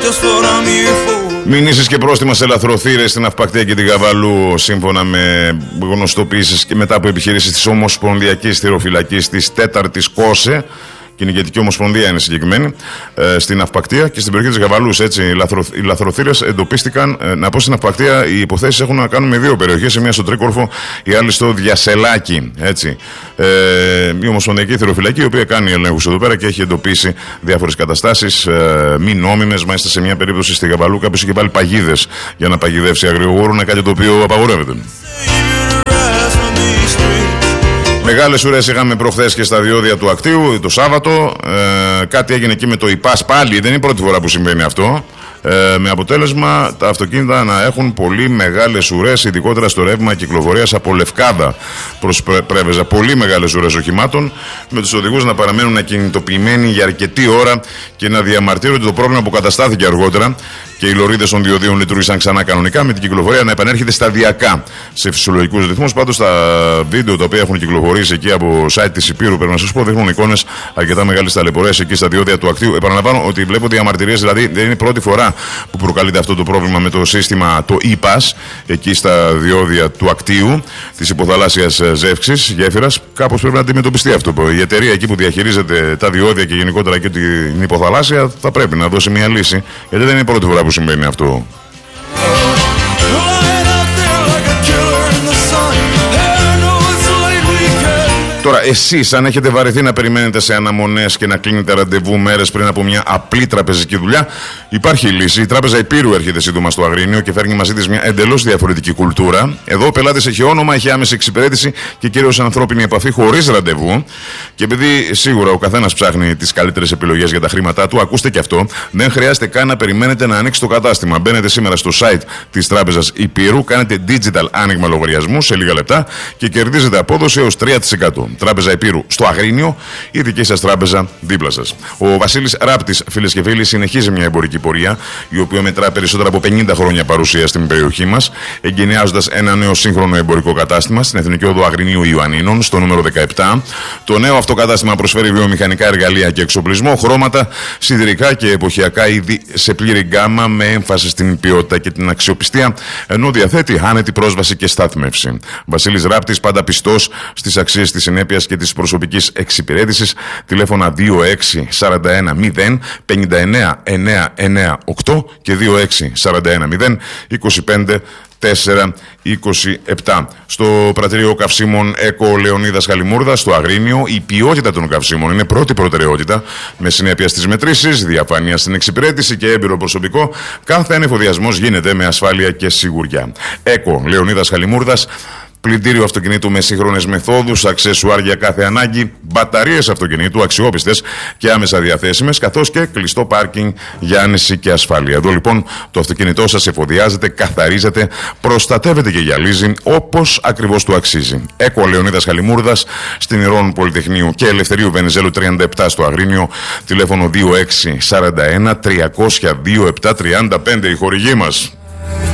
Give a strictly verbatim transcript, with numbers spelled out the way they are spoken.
Μηνύσεις και πρόστιμα σε λαθροθύρες στην Αυπακτία και την Καβαλού, σύμφωνα με γνωστοποιήσεις και μετά από επιχειρήσεις της Ομοσπονδιακής Θηροφυλακής της τέταρτης ΚΟΣΕ. Κυνηγετική Ομοσπονδία είναι συγκεκριμένη, ε, στην Αυπακτία και στην περιοχή της Γαβαλούς. Έτσι, οι, λαθρο, οι λαθροθύρες εντοπίστηκαν. Ε, να πω στην Αυπακτία, οι υποθέσεις έχουν να κάνουν με δύο περιοχές. Η μία στο Τρίκορφο, η άλλη στο Διασελάκι. Έτσι. Ε, η Ομοσπονδιακή Θηροφυλακή, η οποία κάνει ελέγχους εδώ πέρα και έχει εντοπίσει διάφορες καταστάσεις ε, μη νόμιμες. Μάλιστα, σε μια περίπτωση στη Γαβαλού, κάποιος είχε βάλει παγίδες για να παγιδεύσει αγριογόρονα, κάτι το οποίο απαγορεύεται. Μεγάλες ουρές είχαμε προχθές και στα διόδια του Ακτίου το Σάββατο. Ε, κάτι έγινε εκεί με το ΙΠΑΣ πάλι. Δεν είναι η πρώτη φορά που συμβαίνει αυτό. Ε, με αποτέλεσμα τα αυτοκίνητα να έχουν πολύ μεγάλες ουρές, ειδικότερα στο ρεύμα κυκλοφορίας από Λευκάδα προς Πρέβεζα. Πολύ μεγάλες ουρές οχημάτων, με τους οδηγούς να παραμένουν ακινητοποιημένοι για αρκετή ώρα και να διαμαρτύρονται το πρόβλημα που καταστάθηκε αργότερα και οι λωρίδες των διοδίων λειτουργήσαν ξανά κανονικά, με την κυκλοφορία να επανέρχεται σταδιακά σε φυσιολογικούς ρυθμούς. Πάντως τα βίντεο τα οποία έχουν κυκλοφορήσει εκεί από site της Υπήρου, πρέπει να σας πω, δείχνουν εικόνες αρκετά μεγάλες ταλαιπωρίες εκεί στα διόδια του Ακτίου. Επαναλαμβάνω ότι βλέπω διαμαρτυρίες, δηλαδή δεν είναι η πρώτη φορά που προκαλείται αυτό το πρόβλημα με το σύστημα το ΙΠΑΣ εκεί στα διόδια του Ακτίου της υποθαλάσσιας ζεύξης γέφυρας. Κάπως πρέπει να αντιμετωπιστεί αυτό. Η εταιρεία εκεί που διαχειρίζεται τα διόδια και γενικότερα και την υποθαλάσσια θα πρέπει να δώσει μια λύση, γιατί δεν είναι η πρώτη φορά που συμβαίνει αυτό. Τώρα, εσείς, αν έχετε βαρεθεί να περιμένετε σε αναμονές και να κλείνετε ραντεβού μέρες πριν από μια απλή τραπεζική δουλειά, υπάρχει λύση. Η Τράπεζα Υπήρου έρχεται σύντομα στο Αγρίνιο και φέρνει μαζί της μια εντελώς διαφορετική κουλτούρα. Εδώ ο πελάτης έχει όνομα, έχει άμεση εξυπηρέτηση και κυρίως ανθρώπινη επαφή χωρίς ραντεβού. Και επειδή σίγουρα ο καθένας ψάχνει τις καλύτερες επιλογές για τα χρήματά του, ακούστε και αυτό, δεν χρειάζεται καν να περιμένετε να ανοίξει το κατάστημα. Μπαίνετε σήμερα στο site της Τράπεζας Υπήρου, κάνετε digital άνοιγμα λογαριασμού σε λίγα λεπτά και κερδίζετε απόδοση έως τρία τοις εκατό. Τράπεζα Υπήρου στο Αγρίνιο, η δική σας τράπεζα δίπλα σας. Ο Βασίλης Ράπτης, φίλες και φίλοι, συνεχίζει μια εμπορική πορεία, η οποία μετρά περισσότερα από πενήντα χρόνια παρουσία στην περιοχή μας, εγκαινιάζοντας ένα νέο σύγχρονο εμπορικό κατάστημα στην Εθνική Οδό Αγρινίου Ιωαννίνων, στο νούμερο δεκαεπτά. Το νέο αυτό κατάστημα προσφέρει βιομηχανικά εργαλεία και εξοπλισμό, χρώματα, σιδηρικά και εποχιακά είδη σε πλήρη γκάμα, με έμφαση στην ποιότητα και την αξιοπιστία, ενώ διαθέτει άνετη πρόσβαση και στάθμευση. Βασίλης Ράπτης, πάντα πιστός στις αξίες της συνέπειας και της προσωπικής εξυπηρέτησης. Τηλέφωνα δύο έξι τέσσερα ένα μηδέν πέντε εννέα εννέα εννέα οκτώ και δύο έξι τέσσερα ένα μηδέν είκοσι πέντε τέσσερα είκοσι επτά. Στο πρατήριο καυσίμων ΕΚΟ Λεωνίδας Χαλιμούρδας στο Αγρίνιο, η ποιότητα των καυσίμων είναι πρώτη προτεραιότητα, με συνέπεια στις μετρήσεις, διαφάνεια στην εξυπηρέτηση και έμπειρο προσωπικό. Κάθε ανεφοδιασμός γίνεται με ασφάλεια και σιγουριά. ΕΚΟ Λεωνίδας Χαλιμούρδας. Πλυντήριο αυτοκινήτου με σύγχρονες μεθόδους, αξεσουάρ για κάθε ανάγκη, μπαταρίες αυτοκινήτου αξιόπιστες και άμεσα διαθέσιμες, καθώς και κλειστό πάρκινγκ για άνεση και ασφάλεια. Εδώ λοιπόν το αυτοκίνητό σας εφοδιάζεται, καθαρίζεται, προστατεύεται και γυαλίζει όπως ακριβώς του αξίζει. ΕΚΟ Λεωνίδας Χαλιμούρδας, στην Ηρών Πολυτεχνείου και Ελευθερίου Βενιζέλου τριάντα επτά στο Αγρίνιο. Τηλέφωνο δύο έξι τέσσερα ένα τρία μηδέν δύο επτά τρία πέντε. Η χορηγή μας.